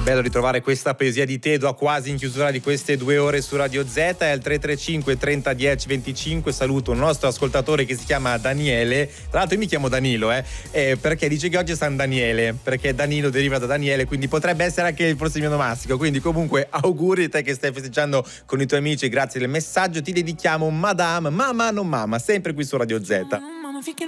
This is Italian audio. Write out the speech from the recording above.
bello ritrovare questa poesia di Tedua quasi in chiusura di queste 2 ore su Radio Z. È il 335 30 10 25. Saluto un nostro ascoltatore che si chiama Daniele. Tra l'altro io mi chiamo Danilo, perché dice che oggi è San Daniele, perché Danilo deriva da Daniele, quindi potrebbe essere anche forse il mio nomastico. Quindi comunque auguri a te che stai festeggiando con i tuoi amici, grazie del messaggio. Ti dedichiamo Madame, mamma non mamma, sempre qui su Radio Z.